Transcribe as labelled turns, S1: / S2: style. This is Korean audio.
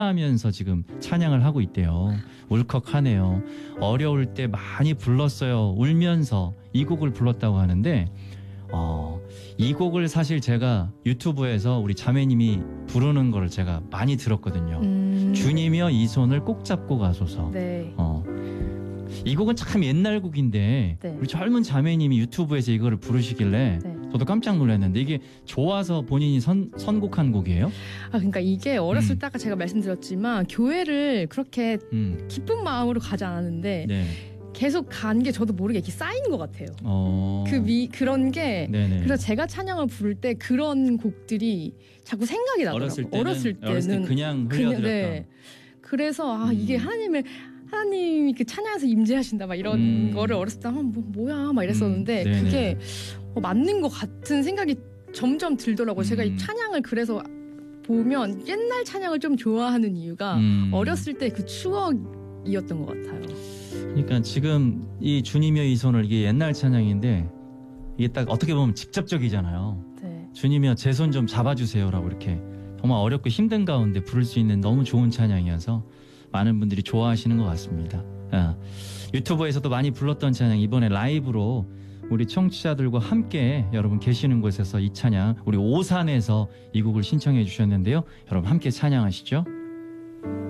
S1: 하면서 지금 찬양을 하고 있대요. 울컥하네요. 어려울 때 많이 불렀어요. 울면서 이 곡을 불렀다고 하는데 이 곡을 사실 제가 유튜브에서 우리 자매님이 부르는 거를 제가 많이 들었거든요. 주님이여 이 손을 꼭 잡고 가소서.
S2: 네.
S1: 이 곡은 참 옛날 곡인데
S2: 네.
S1: 우리 젊은 자매님이 유튜브에서 이거를 부르시길래
S2: 네.
S1: 저도 깜짝 놀랐는데 이게 좋아서 본인이 선곡한 곡이에요?
S2: 그러니까 이게 어렸을 때 아까 제가 말씀드렸지만 교회를 그렇게 기쁜 마음으로 가지 않았는데
S1: 네.
S2: 계속 간 게 저도 모르게 이렇게 쌓인 것 같아요. 그런 게
S1: 네네.
S2: 그래서 제가 찬양을 부를 때 그런 곡들이 자꾸 생각이 나더라고요.
S1: 어렸을 때는 그냥 흘려들었던.
S2: 네. 그래서 이게 하나님이 그 찬양에서 임재하신다 막 이런 거를 어렸을 때 뭐야 막 이랬었는데 그게 맞는 것 같은 생각이 점점 들더라고요. 제가 이 찬양을 그래서 보면 옛날 찬양을 좀 좋아하는 이유가 어렸을 때 그 추억이었던 것 같아요.
S1: 그러니까 지금 이 주님이여 이 손을 이게 옛날 찬양인데 이게 딱 어떻게 보면 직접적이잖아요.
S2: 네.
S1: 주님이여 제 손 좀 잡아주세요라고 이렇게 정말 어렵고 힘든 가운데 부를 수 있는 너무 좋은 찬양이어서 많은 분들이 좋아하시는 것 같습니다. 유튜브에서도 많이 불렀던 찬양 이번에 라이브로 우리 청취자들과 함께 여러분 계시는 곳에서 이 찬양 우리 오산에서 이 곡을 신청해 주셨는데요. 여러분 함께 찬양하시죠.